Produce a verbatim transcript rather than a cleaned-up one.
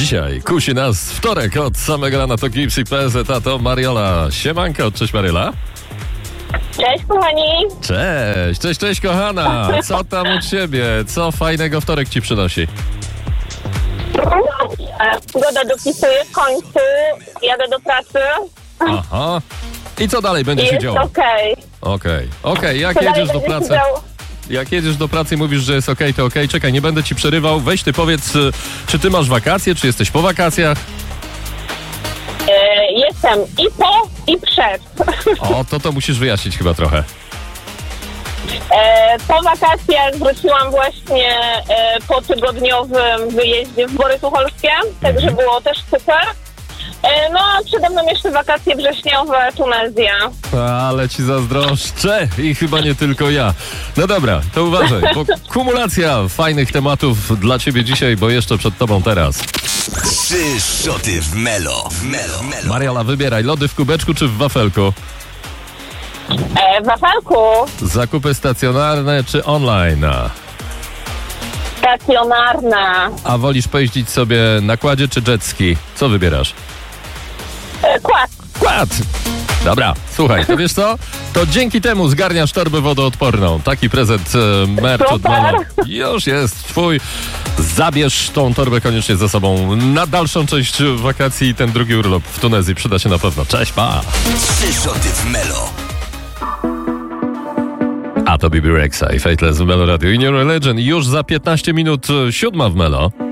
Dzisiaj kusi nas wtorek od samego rana, to Gips i P Z, a to Mariola. Siemanko, cześć Maryla. Cześć kochani. Cześć, cześć, cześć kochana. Co tam u ciebie? Co fajnego wtorek ci przynosi? Pogoda dopisuje, kończy, jadę do pracy. Aha. I co dalej będzie się Jest działo? okej. Okej, okej, jak Co dalej jedziesz do będzie się pracy? działo? Jak jedziesz do pracy i mówisz, że jest okej, to okej. Czekaj, nie będę ci przerywał. Weź ty powiedz, y, czy ty masz wakacje, czy jesteś po wakacjach? E, jestem i po, i przed. O, to to musisz wyjaśnić chyba trochę. E, po wakacjach wróciłam właśnie e, po tygodniowym wyjeździe w Bory Tucholskie, także było też super. E, no a przede mną jeszcze wakacje wrześniowe, Tunezja. Ale ci zazdroszczę i chyba nie tylko ja. No dobra, to uważaj, bo kumulacja fajnych tematów dla ciebie dzisiaj, bo jeszcze przed tobą teraz. Trzy szoty w Melo. W Melo. Melo. Mariola, wybieraj, lody w kubeczku czy w wafelku? E, w wafelku Zakupy stacjonarne czy online? stacjonarna. A wolisz pojeździć sobie na kładzie czy jet ski? Co wybierasz? E, kład. Kład! Dobra, słuchaj, to wiesz co? To dzięki temu zgarniasz torbę wodoodporną. Taki prezent e, merch od Super. Melo. Już jest twój. Zabierz tą torbę koniecznie ze sobą na dalszą część wakacji i ten drugi urlop w Tunezji. Przyda się na pewno. Cześć, pa! Trzy szoty w Melo. A to Bibi Rexa i Fateless w Melo Radio. In Your Religion już za piętnaście minut, e, siódma w Melo.